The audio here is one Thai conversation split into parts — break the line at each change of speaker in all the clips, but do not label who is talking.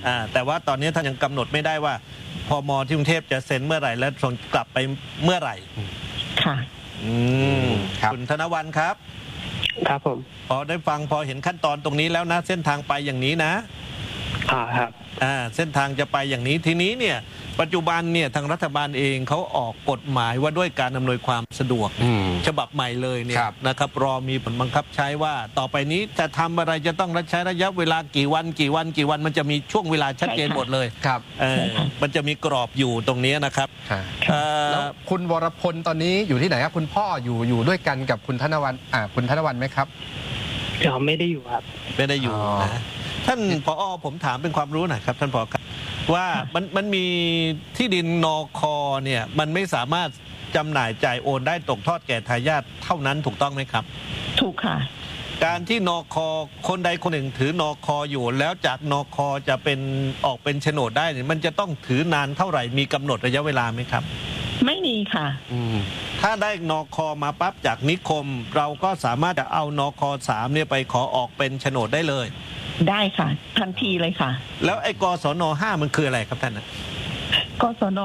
แต่ว่าตอนนี้ท่านยังกำหนดไม่ได้ว่าพม.ที่กรุงเทพจะเซ็นเมื่อไหร่และส่งกลับไปเมื่อไหร่
ค่ะ
คุณธนวรรณครับ
ครับผม
พอได้ฟังพอเห็นขั้นตอนตรงนี้แล้วนะเส้นทางไปอย่างนี้นะครับเส้นทางจะไปอย่างนี้ทีนี้เนี่ยปัจจุบันเนี่ยทางรัฐบาลเองเขาออกกฎหมายว่าด้วยการอำนวยความสะดวกฉบับใหม่เลยเนี่ยนะครับรอมีผลบังคับใช้ว่าต่อไปนี้จะทำอะไรจะต้องใช้ระยะเวลากี่วันมันจะมีช่วงเวลาชัดเจนหมดเลย
ครับ
มันจะมีกรอบอยู่ตรงนี้นะครับ
แล้วคุณวรพลตอนนี้อยู่ที่ไหนครับคุณพ่ออยู่ด้วยกันกับคุณธนวรรณคุณธนวรรณไหมครับ
ไม่ได้อยู่ครับ
ไม่ได้อยู่นะท่านผอ.ผมถามเป็นความรู้หน่อยครับท่านผอ.ครับว่ามันมีที่ดินนค.เนี่ยมันไม่สามารถจำหน่ายจ่ายโอนได้ตกทอดแก่ทายาทเท่านั้นถูกต้องไหมครับ
ถูกค่ะ
การที่นค.คนใดคนหนึ่งถือนค.อยู่แล้วจากนค.จะเป็นออกเป็นโฉนดได้เนี่ยมันจะต้องถือนานเท่าไหร่มีกำหนดระยะเวลาไหมครับ
ไม่มีค่ะ
ถ้าได้นค.มาปั๊บจากนิคมเราก็สามารถจะเอานค.3เนี่ยไปขอออกเป็นโฉนดได้เลย
ได้ค่ะทันทีเลยค่ะ
แล้วไอ้กศน.5มันคืออะไรครับท่าน
กศน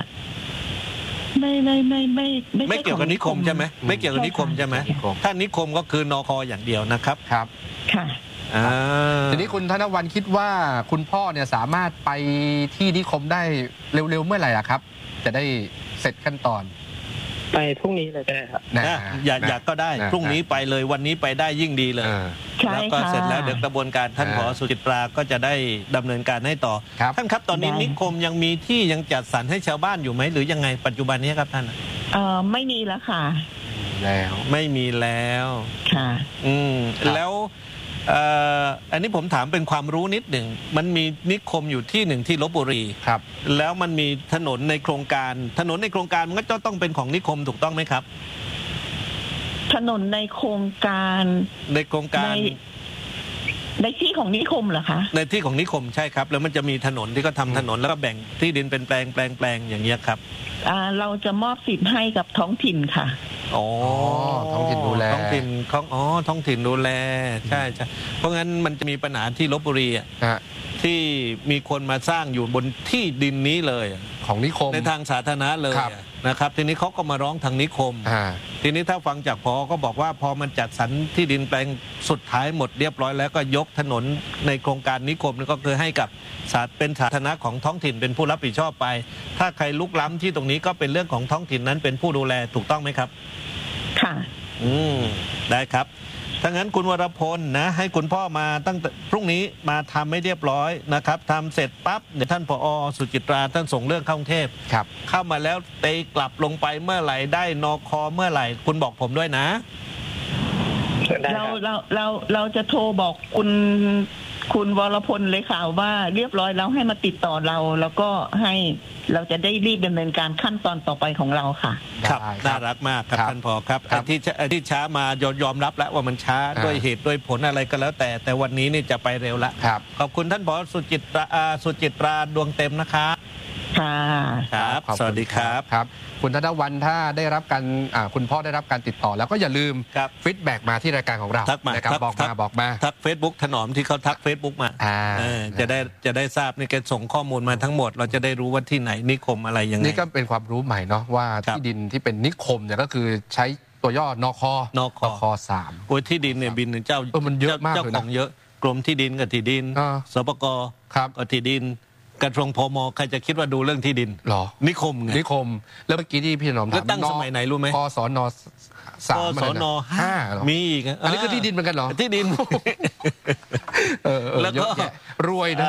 .5ไม่
เกี่ยวกับนิคมใช่ไหมไม่เกี่ยวกับนิคมใช่ไหมถ้านิคมก็คือนค.อย่างเดียวนะครับ
ครับค่ะ
ที
นี้คุณธนวรรณคิดว่าคุณพ่อเนี่ยสามารถไปที่นิคมได้เร็วๆเมื่อไหร่ครับจะได้เสร็จขั้นตอน
ไปพรุ่งนี้เลยก็ได้ครับ
อยากก็ได้พรุ่งนี้ไปเลยวันนี้ไปได้ยิ่งดีเลยแล้วก็เสร็จแล้วเดี๋ยวกระบวนการท่านผอ.สุจิตราก็จะได้ดำเนินการให้ต่อท่านครับตอนนี้นิคมยังมีที่ยังจัดสรรให้ชาวบ้านอยู่ไหมหรือยังไงปัจจุบันนี้ครับท่าน
ไม่มีแล้วค่ะ
แล้วไม่มีแล้ว
ค่ะ
แล้วอันนี้ผมถามเป็นความรู้นิดหนึ่งมันมีนิคมอยู่ที่หนึ่งที่ลพบุรี
ครับ
แล้วมันมีถนนในโครงการมันก็ต้องเป็นของนิคมถูกต้องไหมครับ
ถนนในโครงการในที่ของนิคมเหรอคะ
ในที่ของนิคมใช่ครับแล้วมันจะมีถนนที่เขาทำถนนแล้วก็แบ่งที่ดินเป็นแปลงอย่างเงี้ยครับ
เราจะมอบสิทธิ์ให้กับท้องถิ่นค่ะ
ท้องถิ่นดูแลท้องถิ่นท้องถิ่นดูแลใช่เพราะงั้นมันจะมีปัญหาที่ลพบุรีที่มีคนมาสร้างอยู่บนที่ดินนี้เลย
ของนิคม
ในทางสาธารณะเลยนะครับทีนี้เขาก็มาร้องทางนิคมทีนี้ถ้าฟังจากพอก็บอกว่าพอมันจัดสรรที่ดินแปลงสุดท้ายหมดเรียบร้อยแล้วก็ยกถนนในโครงการนิคมนี่ก็คือให้กับเป็นสาธารณะของท้องถิ่นเป็นผู้รับผิดชอบไปถ้าใครลุกล้ำที่ตรงนี้ก็เป็นเรื่องของท้องถิ่นนั้นเป็นผู้ดูแลถูกต้องไหมครับ
ค่ะ
ได้ครับถ้างั้นคุณวรพลนะให้คุณพ่อมาตั้งแต่พรุ่งนี้มาทำให้เรียบร้อยนะครับทำเสร็จปั๊บเดี๋ยวท่านผอ.สุจิตราท่านส่งเรื่องเข้ากรุงเทพเข้ามาแล้วเตะกลับลงไปเมื่อไหร่ได้นค.เมื่อไหร่คุณบอกผมด้วยนะ
เราจะโทรบอกคุณวรพลเลยค่ะว่าเรียบร้อยแล้วให้มาติดต่อเราแล้วก็ให้เราจะได้รีบดำเนินการขั้นตอนต่อไปของเราค่ะ
ครับน่ารักมากครับท่านผอ.ครับที่ช้ามายอมรับแล้วว่ามันช้าด้วยเหตุด้วยผลอะไรก็แล้วแต่วันนี้นี่จะไปเร็วละขอบคุณท่านผอ.สุจิตราดวงเต็มนะครับครับสวัสดีครับ
คุณธนวรรณถ้าได้รับการคุณพ่อได้รับการติดต่อแล้วก็อย่าลืมฟีดแบ็กมาที่รายการของเรานะครับบอกมา
ทัก Facebook ถนอมที่เขาทัก Facebook มาจะได้ทราบนี่แกส่งข้อมูลมาทั้งหมดเราจะได้รู้ว่าที่ไหนนิคมอะไรยังไง
นี่ก็เป็นความรู้ใหม่เนาะว่าที่ดินที่เป็นนิคมเนี่ยก็คือใช้ตัวย่อนค.3
โอ้ยที่ดินเนี่ยบินเจ้า
มันเยอะมากเลยนะ
เจ้าของเยอะกรมที่ดินกับที่ดินสปก.กับที่ดินกระทรวงพม.ใครจะคิดว่าดูเรื่องที่ดิน
หรอ
นิคมไง
นิคมแล้วเมื่อกี้ที่พี่หนอมถาม
ตั้งสมัยไหนรู้ไหม
กศน3
กศน5มีอีก
อันนี้คือที่ดินเหมือนกันเหรอ
ที่ดินแล้วก็
รวยนะ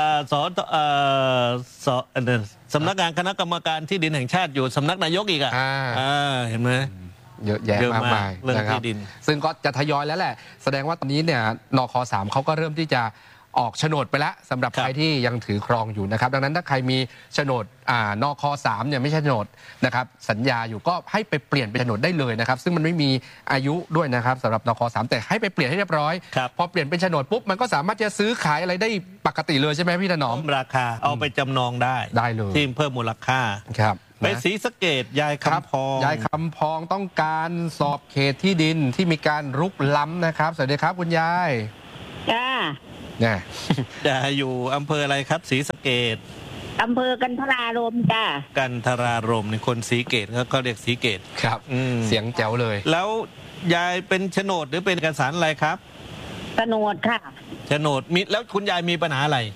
สำนักงานคณะกรรมการที่ดินแห่งชาติอยู่สำนักนายกอีกเห็นไหม
เยอะแยะมากมายนะครับซึ่งก็จะทยอยแล้วแหละแสดงว่าตอนนี้เนี่ยนค.3เขาก็เริ่มที่จะออกโฉนดไปแล้วสำหรับใครที่ยังถือครองอยู่นะครับดังนั้นถ้าใครมีโฉนดนค.3เนี่ยไม่ใช่โฉนดนะครับสัญญาอยู่ก็ให้ไปเปลี่ยนเป็นโฉนดได้เลยนะครับซึ่งมันไม่มีอายุด้วยนะครับสำหรับนค.3แต่ให้ไปเปลี่ยนให้เรียบร้อยพอเปลี่ยนเป็นโฉนดปุ๊บมันก็สามารถจะซื้อขายอะไรได้ปกติเลยใช่ไหมพี่ถนอม
ราคาเอาไปจำนองได้
เลย
ที่เพิ่มมูลค่า
ครับ
ไปศรีสะเกษยายคำ
พองต้องการสอบเขตที่ดินที่มีการรุกล้ำนะครับสวัสดีครับคุณยาย
จ้า
เนี่ย
จะอยู่อำเภออะไรครับศรีสะเกษ
อำเภอกันทรารมจ้า
กันทรารมในคนศรีเกษก็เรียกศรีเกษ
ครับเสียงแจ๋วเลย
แล้วยายเป็นโฉนดหรือเป็นเอกสารอะไรครับ
โฉนดค่ะ
โฉนดมีแล้วคุณยายมีปัญหาอะไร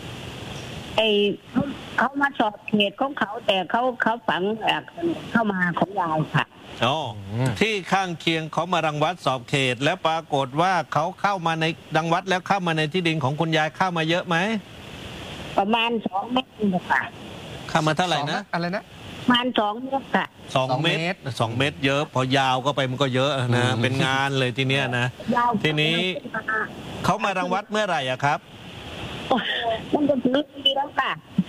เขามาสอบเขตของเขาแต่เขาฝังเข้ามาของยายค่ะ
อ๋อที่ข้างเคียงเขามารังวัดสอบเขตแล้วปรากฏว่าเขาเข้ามาในรังวัดแล้วเข้ามาในที่ดินของคุณยายเข้ามาเยอะไหม
ประมาณ2 เมตรค่ะ
เข้ามาเท่าไหร่นะ
อะไรนะ
ประมาณ2 เมตรค่ะ
2 เมตร2 เมตรเยอะพอยาวก็ไปมันก็เยอะนะเป็นงานเลยทีเนี้ยนะทีนี้เขามารังวัดเมื่อไหร่อะครับ
มันจะถึงปีแล้วค่ะ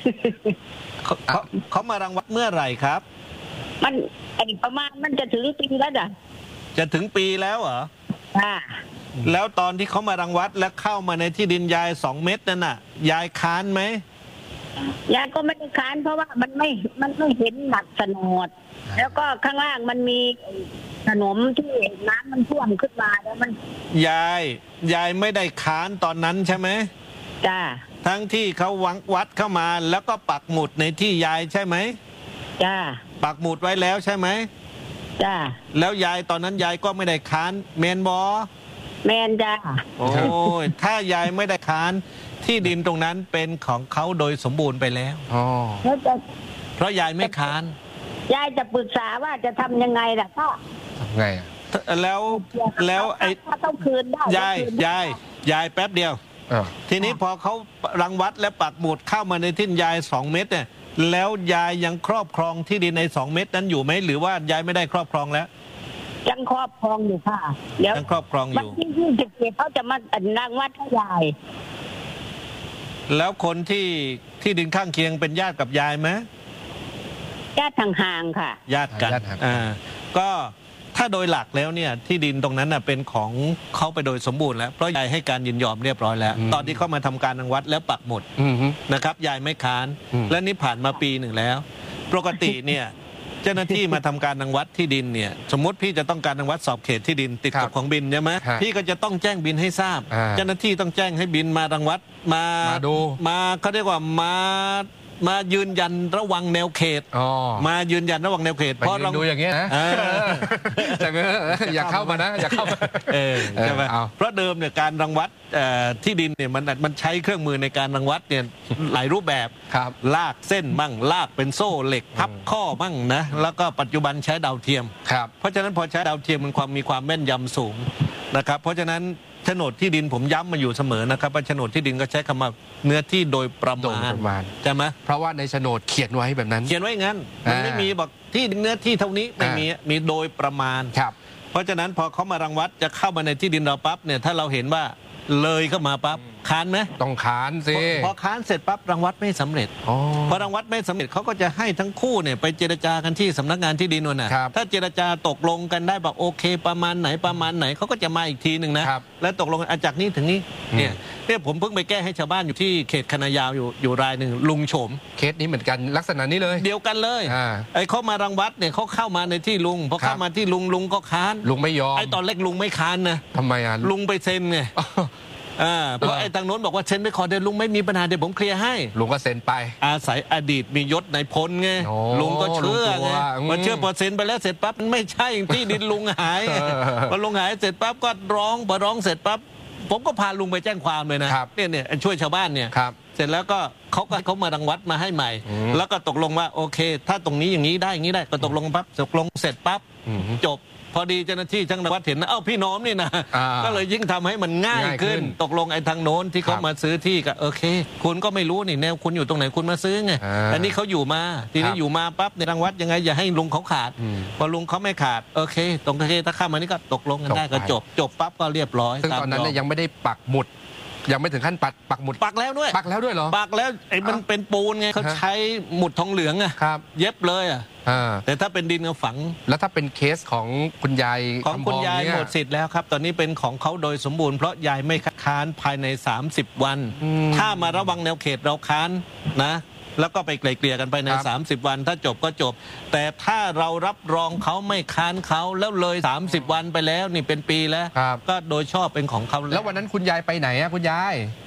เขามารังวัดเมื่อไหร่ครับ
มันประมาณมันจะถึงปีแล้วจ้ะ
จะถึงปีแล้วเหรอแล้วตอนที่เขามารังวัดแล้วเข้ามาในที่ดินยาย2 เมตรนั่นน่ะยายค้านไหม
ยายก็ไม่ได้ค้านเพราะว่ามันไม่เห็นหลักโฉนดแล้วก็ข้างล่างมันมีขนมที่น้ำมันท่วมขึ้นมาแล้วมัน
ยายไม่ได้ค้านตอนนั้นใช่ไหม
จ้า
ทั้งที่เขาวัดเข้ามาแล้วก็ปักหมุดในที่ยายใช่ไหม
จ้า
ปักหมุดไว้แล้วใช่ไหม
จ้า
แล้วยายตอนนั้นยายก็ไม่ได้ค้านแมนบอ
แมนจ้า
โอ้ยถ้ายายไม่ได้ค้านที่ดินตรงนั้นเป็นของเขาโดยสมบูรณ์ไปแล้วเพราะยายไม่ค้าน
ยายจะปรึกษาว่าจะทำยังไงล่ะพ่อ
ทำไง
แล้วไอ้
ต้องคืนได้
ยายแป๊บเดียวทีนี้พอเขารังวัดและปักหมุดเข้ามาในที่ยาย2 เมตรเนี่ยแล้วยายยังครอบครองที่ดินใน2 เมตรนั้นอยู่ไหมหรือว่ายายไม่ได้ครอบครองแล้ว
ยังครอบครองอยู่ค่ะเดี๋ยว
ยังครอบครองอยู่
วันที่27เขาจะมารังวัดให้ยาย
แล้วคนที่ดินข้างเคียงเป็นญาติกับยายไหม
ญาติห่างๆค่ะ
ญาติกันก็ถ้าโดยหลักแล้วเนี่ยที่ดินตรงนั้นเป็นของเขาไปโดยสมบูรณ์แล้วเพราะยายให้การยินยอมเรียบร้อยแล้วตอนที่เขามาทำการรังวัดแล้วปักหมุดนะครับยายไม่ค้านและนี่ผ่านมาปีหนึ่งแล้วปกติเนี่ยเจ้าหน้าที่มาทำการรังวัดที่ดินเนี่ยสมมติพี่จะต้องการรังวัดสอบเขตที่ดินติดกับของบินใช่ไหมพี่ก็จะต้องแจ้งบินให้ทราบเจ้าหน้าที่ต้องแจ้งให้บินมารังวัดมา
ดู
มาเขาเรียกว่ามายืนยันระวังแนวเขตมายืนยันระวังแนวเขต
เพราะเราดูอย่างเงี้ยนะอย่าเข้ามานะอย่าเข้ามา
ใช่ไหมเพราะเดิมเนี่ยการรังวัดที่ดินเนี่ยมันใช้เครื่องมือในการรังวัดเนี่ยหลายรูปแบบลากเส้นมั่งลากเป็นโซ่เหล็กพับข้อมั่งนะแล้วก็ปัจจุบันใช้ดาวเทียมเพราะฉะนั้นพอใช้ดาวเทียมมันมีความแม่นยำสูงนะครับเพราะฉะนั้นโฉนดที่ดินผมย้ำมาอยู่เสมอนะครับว่าโฉนดที่ดินก็ใช้คำว่าเนื้อที่โดยประมาณใช่ไหม
เพราะว่าในโฉนดเขียนไว้แบบนั้น
เขียนไว้งั้นมันไม่มีบอกที่เนื้อที่เท่านี้ไม่มีโดยประมาณเพราะฉะนั้นพอเขามารังวัดจะเข้ามาในที่ดินเราปั๊บเนี่ยถ้าเราเห็นว่าเลยเข้ามาปั๊บค้านไหม
ต้องค้านสิ
พอค้านเสร็จปั๊บรังวัดไม่สำเร็จพอรังวัดไม่สำเร็จเขาก็จะให้ทั้งคู่เนี่ยไปเจรจากันที่สำนักงานที่ดินนู่นน่ะถ้าเจรจาตกลงกันได้บอกโอเคประมาณไหนเขาก็จะมาอีกทีหนึ่งนะแล้วตกลงจากนี้ถึงนี้เนี่ยผมเพิ่งไปแก้ให้ชาวบ้านอยู่ที่เขตคณะยาวอยู่รายหนึ่งลุงโฉม
เคสนี้เหมือนกันลักษณะนี้เลย
เดียวกันเลยไอ้เขามารังวัดเนี่ยเขาเข้ามาในที่ลุงพอเข้ามาที่ลุงก็ค้าน
ลุงไม่ยอม
ไอ้ตอนเล็กลุงไม่ค้านนะ
ทำไม
ลุงไปเซ็นไงเพราะไอ้ทางโน้นบอกว่าเซ็นไปขอเดี๋ยวลุงไม่มีปัญหาเดี๋ยวผมเคลียร์ให้
ลุงก็เซ็นไป
อาศัยอดีตมียศในพลไงลุงก็เชื่อไงพอเชื่อพอเซ็นไปแล้วเสร็จปั๊บมันไม่ใช่ที่ดินลุงหายพอลุงหายเสร็จปั๊บก็ร้องเสร็จปั๊บผมก็พาลุงไปแจ้งความเลยนะเนี่ยช่วยชาวบ้านเนี่ยเสร็จแล้วก็เขามารังวัดมาให้ใหม่แล้วก็ตกลงว่าโอเคถ้าตรงนี้อย่างนี้ได้ก็ตกลงปั๊บตกลงเสร็จปั๊บจบพอดีเจ้าหน้าที่ช่างรังวัดเห็นนะพี่น้องนี่นะก็เลยยิ่งทำให้มันง่ายขึ้นตกลงไอ้ทางโน้นที่เขามาซื้อที่ก็โอเคคุณก็ไม่รู้นี่แนวคุณอยู่ตรงไหนคุณมาซื้อไงอันนี้เขาอยู่มาทีนี้อยู่มาปั๊บในรังวัดยังไงอย่าให้ลุงเขาขาดพอลุงเขาไม่ขาดโอเคตรงถ้าข้ามมานี่ก็ตกลงกันได้ก็จบปั๊บก็เรียบร้อย
ซึ่งตอนนั้นยังไม่ได้ปักหมุดยังไม่ถึงขั้นปักหมุด
ปักแล้วด้วย
เหรอ
ปักแล้วไอ้มันเป็นปูนไงเขาใช้หมุดทองเหลืองอะเย็บเลยอะแต่ถ้าเป็นดินก็ฝัง
แล้วถ้าเป็นเคสของคุณยาย
ของคุณยายหมดสิทธิ์แล้วครับตอนนี้เป็นของเขาโดยสมบูรณ์เพราะยายไม่ค้านภายใน30 วันถ้ามาระวังแนวเขตเราค้านนะแล้วก็ไปไกลเกลี่ยกันไปใน30 วันถ้าจบก็จบแต่ถ้าเรารับรองเขาไม่ค้านเขาแล้วเลย30 วันไปแล้วนี่เป็นปีแล้วก็โดยชอบเป็นของเขา
แล้ววันนั้นคุณยายไปไหนอะคุณยาย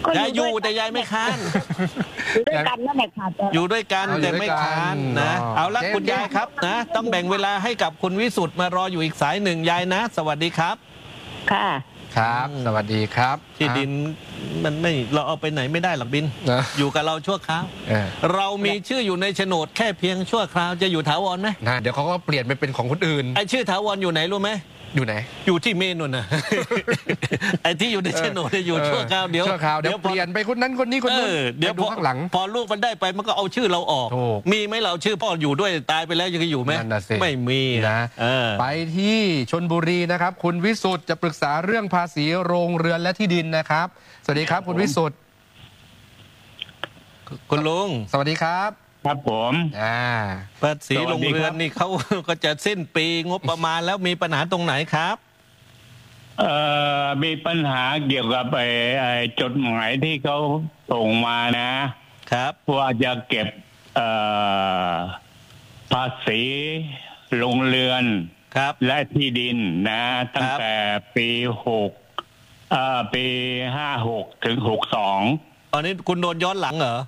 ยายอยู่แต่ยายไม่ค้าน
อยู่ด้วยกันนั่นแหละค่ะ
อยู่ด้วยกันแต่ไม่ค้านนะเอาละคุณยายครับนะต้องแบ่งเวลาให้กับคุณวิสุทธ์มารออยู่อีกสายหนึ่งยายนะสวัสดีครับ
ค่ะ
ครับสวัสดีครับ
ที่ดินมันไม่เราเอาไปไหนไม่ได้หรอกบินอยู่กับเราชั่วคราวเรามีชื่ออยู่ในโฉนดแค่เพียงชั่วคราวจะอยู่ถาวรไหม
เดี๋ยวเขาก็เปลี่ยนไปเป็นของคนอื่น
ไอ้ชื่อถาวรอยู่ไหนรู้ไหม
อยู่ไหน
อยู่ที่เมนูน่ะไอ้ที่อยู่ในโฉนดอยู่ชั่วคราวเดี๋ยว
เปลี่ยนไปคนนั้นคนนี้คนนู้น
เดี๋ยว
ข้างหลัง
พอลูกมันได้ไปมันก็เอาชื่อเราออกมีไหมเราชื่อพ่ออยู่ด้วยตายไปแล้วยังอยู่ไหมไม่มี
นะไปที่ชลบุรีนะครับคุณวิสุทธ์จะปรึกษาเรื่องภาษีโรงเรือนและที่ดินนะครับสวัสดีครับคุณวิสุทธ์
คุณลุง
สวัสดีครับ
ครับผม
ภาษีโรงเรือนนี่เขาก็จะสิ้นปีงบประมาณแล้วมีปัญหาตรงไหนครับ
มีปัญหาเกี่ยวกับจดหมายที่เขาส่งมานะครับว่าจะเก็บภาษีโรงเรือน
ครับ
และที่ดินนะตั้งแต่ปี56ถึง62
ตอนนี้คุณโดนย้อนหลังเหรอ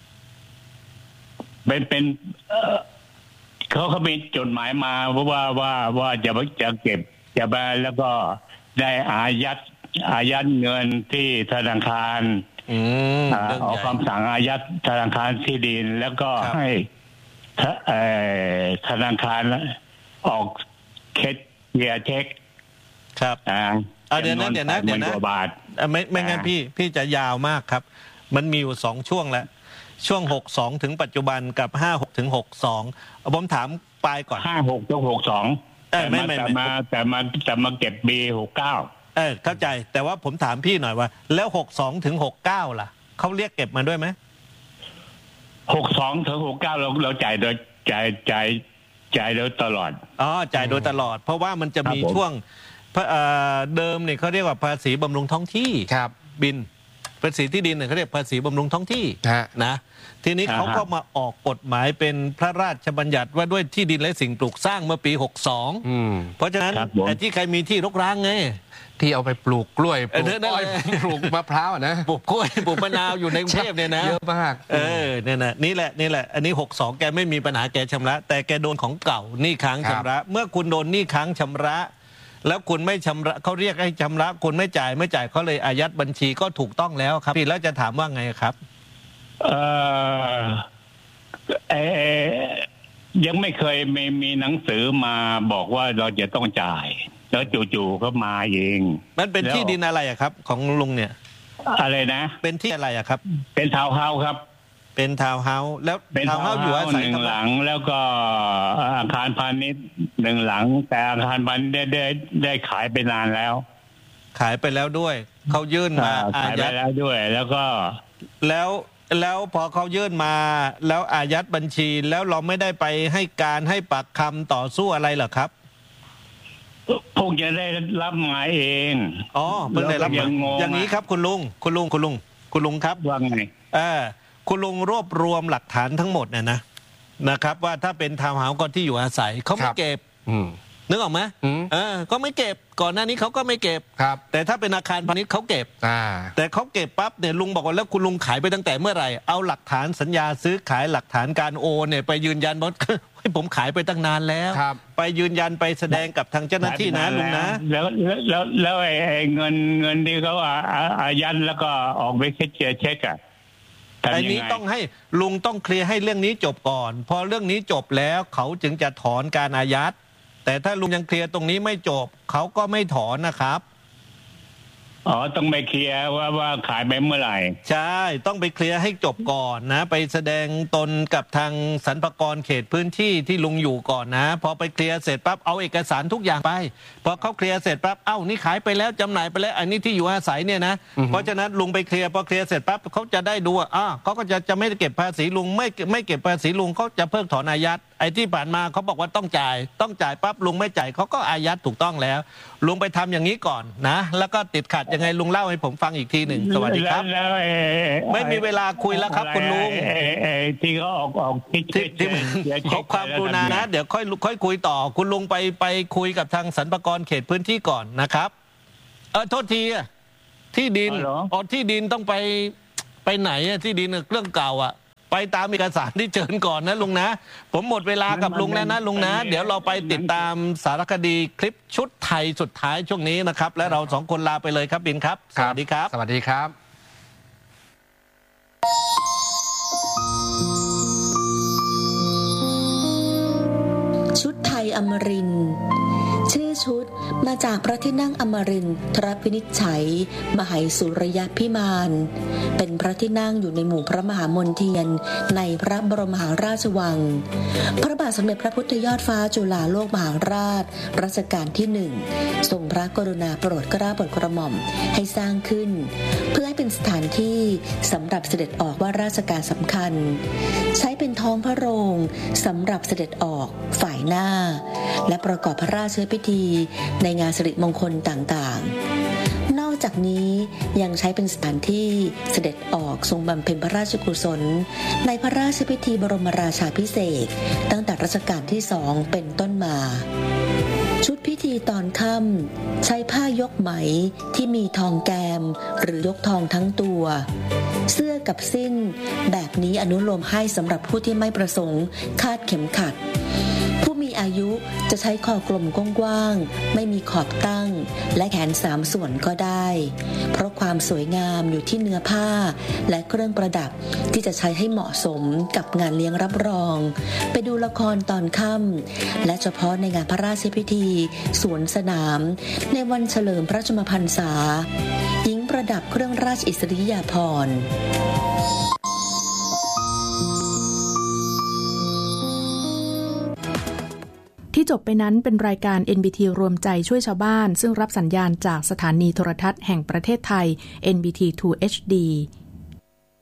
เป็นเขามีจดหมายมาว่าจะเก็บจะไปแล้วก็ได้อายัดเงินที่ธนาคารออกคำสั่งอายัดธนาคารที่ดินแล้วก็ให้ธนาคารออกเช็ค
ครับเดี๋ยวนะไม่งั้นพี่จะยาวมากครับมันมีอยู่2ช่วงแล้วช่วง62ถึงปัจจุบันกับ56ถึง62ผมถามปลายก่อน
56ถึง62แต่มาเก็บปี69
เข้าใจแต่ว่าผมถามพี่หน่อยว่าแล้ว62ถึง69ล่ะเขาเรียกเก็บมาด้วยไหม
62ถึง69เราจ่ายโดยจ่ายโดยตลอด
จ่ายโดยตลอดเพราะว่ามันจะมีช่วงเดิมเนี่ยเขาเรียกว่าภาษีบำรุงท้องที่
ครับ
บินภาษีที่ดินเนี่ยเขาเรียกภาษีบำรุงท้องที่นะทีนี้เขาก็มาออกกฎหมายเป็นพระราชบัญญัติว่าด้วยที่ดินและสิ่งปลูกสร้างเมื่อปี62เพราะฉะนั้นแต่ที่ใครมีที่รกร้างไง
ที่เอาไปปลูกกล้วยปลูกอ้อยปลูกมะพร้าวนะ
ปลูกกล้วยปลูกมะนาวอยู่ในกรุงเทพเนี่ยนะ
เยอะมาก
เนี่ยนะนี่แหละอันนี้62แกไม่มีปัญหาแกชำระแต่แกโดนของเก่าหนี้ค้างชำระเมื่อคุณโดนหนี้ค้างชำระแล้วคุณไม่ชำระเขาเรียกให้ชำระคุณไม่จ่ายเขาเลยอายัดบัญชีก็ถูกต้องแล้วครับพี่แล้วจะถามว่าไงครับ
ยังไม่เคยมีหนังสือมาบอกว่าเราจะต้องจ่ายแล้วจู่ๆก็มาเอง
มันเป็นที่ดินอะไรครับของลุงเนี่ย
อะไรนะ
เป็นที่อะไรครับ
เป็นทาวน์เฮาส์ครับ
เป็นทาวน์เฮาส์แล้ว
ทาวน์เฮาส์อยู่อาศัย1 หลังแล้วก็อาคารพาณิชย์1 หลังแต่อาคารพาณิชย์ได้ขายไปนานแล้ว
ขายไปแล้วด้วยเขายื่นมา
อายัดแล้วด้วย
แล้วพอเขายื่นมาแล้วอายัดบัญชีแล้วเราไม่ได้ไปให้การให้ปากคำต่อสู้อะไรเหรอครับ
พวกจะได้รับมาเอง
เพิ่งได้รับอย่างนี้ครับคุณลุงครับ
ว่าไง
คุณลุงรวบรวมหลักฐานทั้งหมดเนี่ยนะครับว่าถ้าเป็นทาวน์เฮาส์ก็ที่อยู่อาศัยเขาไม่เก็บนึกออกไหมก็ไม่เก็บก่อนหน้านี้เขาก็ไม่เก็บแต่ถ้าเป็นอาคารพาณิชย์เขาเก็บแต่เขาเก็บปั๊บเนี่ยลุงบอกว่าแล้วคุณลุงขายไปตั้งแต่เมื่อไหร่เอาหลักฐานสัญญาซื้อขายหลักฐานการโอนเนี่ยไปยืนยันว่าให้ผมขายไปตั้งนานแล้วไปยืนยันไปแสดงกับทางเจ้าหน้าที่นะลุงนะ
แล้วไอ้เงินที่เขาอายัดแล้วก็ออกไปเช็ค
ไอ้นี้ต้องให้ลุงต้องเคลียร์ให้เรื่องนี้จบก่อนพอเรื่องนี้จบแล้วเขาจึงจะถอนการอายัดแต่ถ้าลุงยังเคลียร์ตรงนี้ไม่จบเขาก็ไม่ถอนนะครับ
ต้องไปเคลียร์ว่าขายไปเมื่อไหร่
ใช่ต้องไปเคลียร์ให้จบก่อนนะไปแสดงตนกับทางสรรพากรเขตพื้นที่ที่ลุงอยู่ก่อนนะพอไปเคลียร์เสร็จปั๊บเอาเอกสารทุกอย่างไปพอเขาเคลียร์เสร็จปั๊บนี่ขายไปแล้วจำหน่ายไปแล้วอันนี้ที่อยู่อาศัยเนี่ยนะเพราะฉะนั้นลุงไปเคลียร์พอเคลียร์เสร็จปั๊บเขาจะได้ดูเขาก็จะไม่เก็บภาษีลุงไม่เก็บภาษีลุงเขาจะเพิกถอนอายัดไอ้ที่ผ่านมาเขาบอกว่าต้องจ่ายปั๊บลุงไม่จ่ายเขาก็อายัดถูกต้องแล้วลุงไปทำอย่างนี้ก่อนนะแล้วก็ติดขัดยังไงลุงเล่าให้ผมฟังอีกทีหนึ่งสวัสดีครับไม่มีเวลาคุยแล้วครับคุณลุง
ที่เขาออก
ที่ขอความกรุณานะเดี๋ยวค่อยคุยต่อคุณลุงไปคุยกับทางสรรพากรเขตพื้นที่ก่อนนะครับโทษทีที่ดินที่ดินต้องไปไหนอะที่ดินเรื่องเก่าอะไปตามเอกสารที่เชิญก่อนนะลุงนะผมหมดเวลากับลุงแล้วนะลุงนะเดี๋ยวเราไปติดตามสารคดีคลิปชุดไทยสุดท้ายช่วงนี้นะครับและเรา2คนลาไปเลยครับบินครับสวัสดีครับ
สวัสดีครับ
ชุดไทยอมรินทร์ชื่อชุดมาจากพระที่นั่งอมรินทรพินิจฉัยมหัยสุริยพิมานเป็นพระที่นั่งอยู่ในหมู่พระมหามนเทียนในพระบรมมหาราชวังพระบาทสมเด็จพระพุทธยอดฟ้าจุฬาโลกมหาราชรัชกาลที่1ทรงพระกรุณาโปรดเกล้าโปรดกระหม่อมให้สร้างขึ้นเพื่อให้เป็นสถานที่สำหรับเสด็จออกว่าราชการสำคัญใช้เป็นท้องพระโรงสำหรับเสด็จออกฝ่ายหน้าและประกอบพระราชพิธีในงานสิริมงคลต่างๆนอกจากนี้ยังใช้เป็นสถานที่เสด็จออกทรงบำเพ็ญพระราชกุศลในพระราชพิธีบรมราชาภิเษกตั้งแต่รัชกาลที่2เป็นต้นมาชุดพิธีตอนค่ำใช้ผ้ายกไหมที่มีทองแกมหรือยกทองทั้งตัวเสื้อกับสิ้นแบบนี้อนุโลมให้สำหรับผู้ที่ไม่ประสงค์คาดเข็มขัดผู้มีอายุจะใช้คอกลมกว้างๆไม่มีขอบตั้งและแขน3ส่วนก็ได้เพราะความสวยงามอยู่ที่เนื้อผ้าและเครื่องประดับที่จะใช้ให้เหมาะสมกับงานเลี้ยงรับรองไปดูละครตอนค่ำและเฉพาะในงานพระราชพิธีสวนสนามในวันเฉลิมพระชนมพรรษาหญิงประดับเครื่องราชอิสริยาภรณ์
ที่จบไปนั้นเป็นรายการ NBT รวมใจช่วยชาวบ้านซึ่งรับสัญญาณจากสถานีโทรทัศน์แห่งประเทศไทย NBT 2 HD